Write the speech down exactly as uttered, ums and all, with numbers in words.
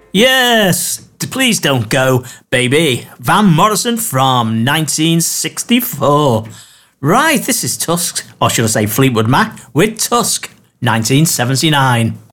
Yes, Please Don't Go, Baby. Van Morrison from nineteen sixty-four. Right, this is Tusk, or should I say Fleetwood Mac, with Tusk, nineteen seventy-nine.